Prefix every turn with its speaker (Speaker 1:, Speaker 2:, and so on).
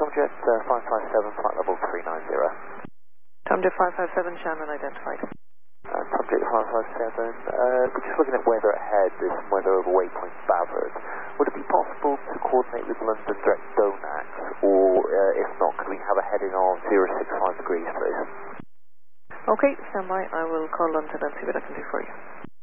Speaker 1: Tomjet 557, flight level 390.
Speaker 2: Tomjet 557, Shannon identified.
Speaker 1: Tomjet 557, we're just looking at weather ahead. There's some weather over Waypoint Bavard. Would it be possible to coordinate with London direct Donax, or if not, could we have a heading of 065 degrees, please?
Speaker 2: Okay, stand by. I will call London and see what I can do for you.